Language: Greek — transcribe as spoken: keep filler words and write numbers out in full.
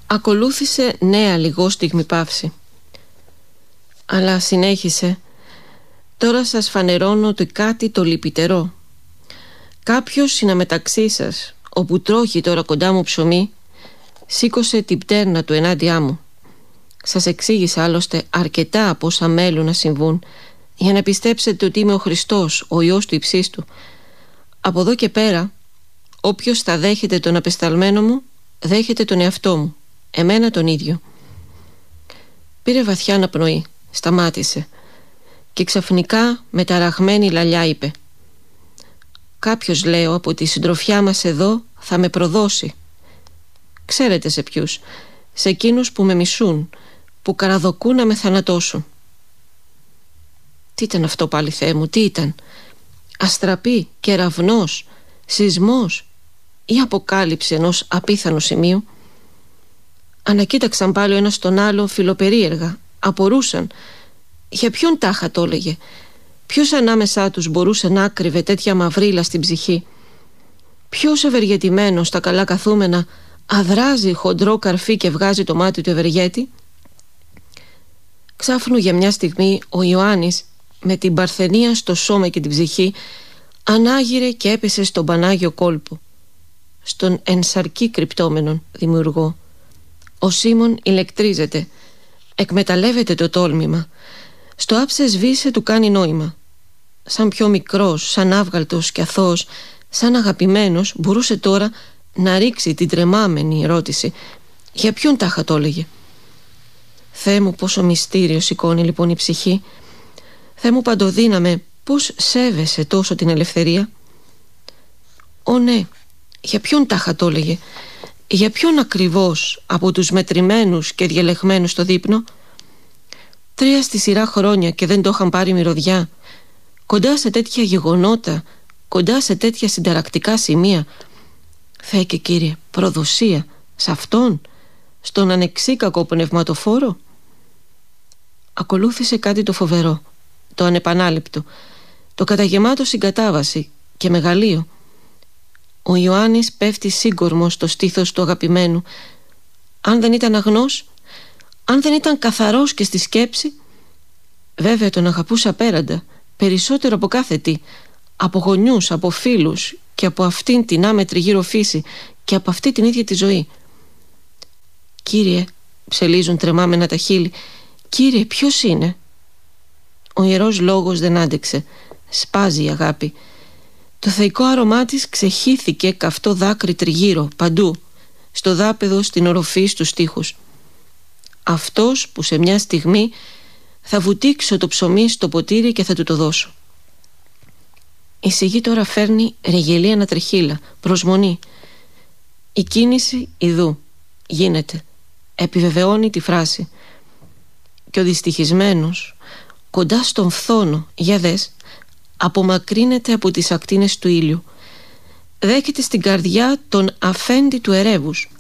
Ακολούθησε νέα λιγόστιγμη παύση. Αλλά συνέχισε: «Τώρα σας φανερώνω ότι κάτι το λυπητερό. Κάποιος είναι μεταξύ σας, όπου τρώγει τώρα κοντά μου ψωμί, σήκωσε την πτέρνα του ενάντια μου. Σας εξήγησα άλλωστε αρκετά από όσα μέλουν να συμβούν, για να πιστέψετε ότι είμαι ο Χριστός, ο Υιός του Υψίστου. Από εδώ και πέρα, όποιος θα δέχεται τον απεσταλμένο μου, δέχεται τον εαυτό μου, εμένα τον ίδιο». Πήρε βαθιά αναπνοή, σταμάτησε και ξαφνικά με ταραγμένη λαλιά είπε: «Κάποιος, λέω, από τη συντροφιά μας εδώ θα με προδώσει. Ξέρετε σε ποιους? Σε εκείνους που με μισούν, που καραδοκούν να με θανατώσουν». Τι ήταν αυτό πάλι, Θεέ μου, τι ήταν? Αστραπή, κεραυνός, σεισμός ή αποκάλυψη ενός απίθανου σημείου? Ανακοίταξαν πάλι ο ένας τον άλλο φιλοπερίεργα, απορούσαν. Για ποιον τάχα το έλεγε? Ποιος ανάμεσά τους μπορούσε να άκρυβε τέτοια μαυρίλα στην ψυχή? Ποιος ευεργετημένος στα καλά καθούμενα αδράζει χοντρό καρφί και βγάζει το μάτι του ευεργέτη? Ξάφνου για μια στιγμή ο Ιωάννης, με την παρθενία στο σώμα και την ψυχή, ανάγειρε και έπεσε στον Πανάγιο κόλπο, στον εν σαρκή κρυπτόμενον δημιουργό. Ο Σίμων ηλεκτρίζεται, εκμεταλλεύεται το τόλμημα, στο άψε σβήσε του κάνει νόημα. Σαν πιο μικρός, σαν άβγαλτος και αθώος, σαν αγαπημένος, μπορούσε τώρα να ρίξει την τρεμάμενη ερώτηση: για ποιον τάχα το έλεγε? Θεέ μου, πόσο μυστήριο σηκώνει λοιπόν η ψυχή. Θεέ μου παντοδύναμε, πώς σέβεσαι τόσο την ελευθερία. Ω ναι, για ποιον τάχα το έλεγε? Για ποιον ακριβώς από τους μετρημένους και διαλεγμένους στο δείπνο? Τρία στη σειρά χρόνια και δεν το είχαν πάρει μυρωδιά. Κοντά σε τέτοια γεγονότα, κοντά σε τέτοια συνταρακτικά σημεία. Θεέ και Κύριε, προδοσία σε αυτόν, στον ανεξίκακο πνευματοφόρο. Ακολούθησε κάτι το φοβερό, το ανεπανάληπτο, το καταγεμάτο συγκατάβαση και μεγαλείο. Ο Ιωάννης πέφτει σύγκορμος στο στήθος του αγαπημένου. Αν δεν ήταν αγνός, αν δεν ήταν καθαρός και στη σκέψη, βέβαια τον αγαπούσε απέραντα, περισσότερο από κάθε τι, από γονιούς, από φίλους και από αυτήν την άμετρη γύρω φύση και από αυτή την ίδια τη ζωή. «Κύριε», ψελίζουν τρεμάμενα τα χείλη, «Κύριε, ποιος είναι?» Ο ιερός λόγος δεν άντεξε. Σπάζει η αγάπη. Το θεϊκό άρωμά της ξεχύθηκε καυτό δάκρυ τριγύρω, παντού, στο δάπεδο, στην οροφή, στους τοίχους. Αυτός που σε μια στιγμή θα βουτήξω το ψωμί στο ποτήρι και θα του το δώσω. Η σιγή τώρα φέρνει ρεγελή ανατριχύλα, προσμονή. Η κίνηση ιδού γίνεται, επιβεβαιώνει τη φράση. Και ο δυστυχισμένος, κοντά στον φθόνο, για δες, απομακρύνεται από τις ακτίνες του ήλιου. Δέχεται στην καρδιά τον αφέντη του ερεύους.